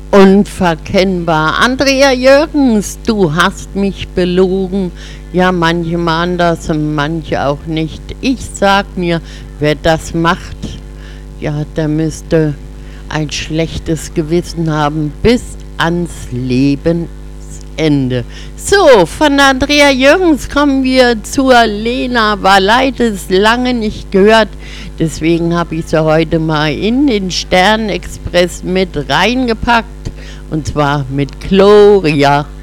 Unverkennbar. Andrea Jürgens, du hast mich belogen. Ja, manche mahnen das und manche auch nicht. Ich sag mir, wer das macht, ja, der müsste ein schlechtes Gewissen haben bis ans Lebensende. So, von Andrea Jürgens kommen wir zur Lena Valaitis, lange nicht gehört. Deswegen habe ich sie heute mal in den Sternexpress mit reingepackt. Und zwar mit Gloria.